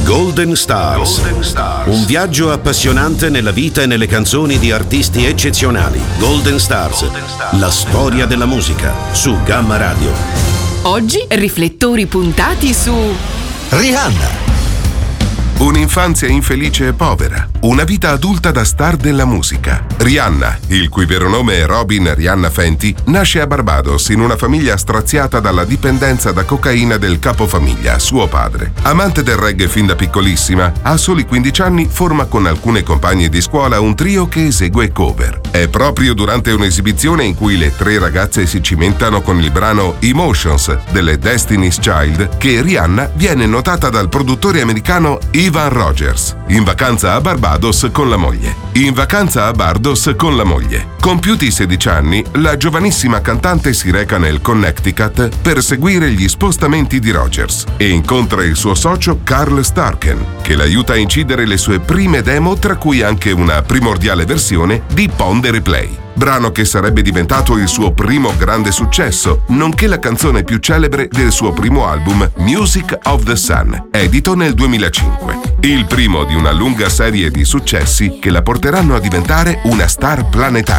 Golden Stars. Un viaggio appassionante nella vita e nelle canzoni di artisti eccezionali. Golden Stars. La storia della musica su Gamma Radio. Oggi riflettori puntati su Rihanna. Un'infanzia infelice e povera, una vita adulta da star della musica. Rihanna, il cui vero nome è Robin Rihanna Fenty, nasce a Barbados in una famiglia straziata dalla dipendenza da cocaina del capofamiglia, suo padre. Amante del reggae fin da piccolissima, a soli 15 anni forma con alcune compagne di scuola un trio che esegue cover. È proprio durante un'esibizione in cui le tre ragazze si cimentano con il brano Emotions delle Destiny's Child che Rihanna viene notata dal produttore americano Ivan Rogers, in vacanza a Barbados con la moglie. Compiuti 16 anni, la giovanissima cantante si reca nel Connecticut per seguire gli spostamenti di Rogers e incontra il suo socio Carl Starken, che l'aiuta a incidere le sue prime demo, tra cui anche una primordiale versione di Pon de Replay, brano che sarebbe diventato il suo primo grande successo, nonché la canzone più celebre del suo primo album Music of the Sun, edito nel 2005. Il primo di una lunga serie di successi che la porteranno a diventare una star planetaria.